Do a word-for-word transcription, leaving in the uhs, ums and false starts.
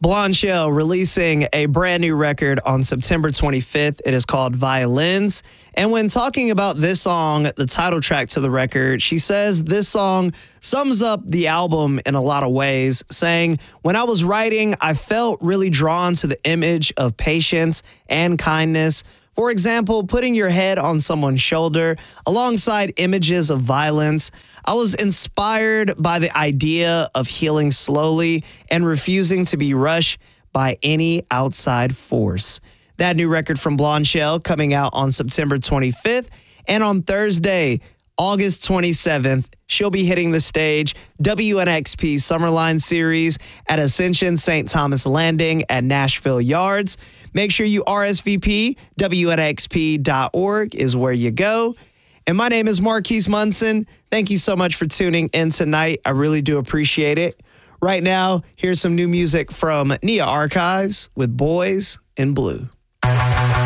Blonde Shell releasing a brand new record on September twenty-fifth. It is called Violins. And when talking about this song, the title track to the record, she says this song sums up the album in a lot of ways, saying, when I was writing, I felt really drawn to the image of patience and kindness. For example, putting your head on someone's shoulder alongside images of violence. I was inspired by the idea of healing slowly and refusing to be rushed by any outside force. That new record from Blonde Shell coming out on September twenty-fifth. And on Thursday, August twenty-seventh, she'll be hitting the stage W N X P Summerline Series at Ascension Saint Thomas Landing at Nashville Yards. Make sure you R S V P. W N X P dot org is where you go. And my name is Marquise Munson. Thank you so much for tuning in tonight. I really do appreciate it. Right now, here's some new music from Nia Archives with Boys in Blue.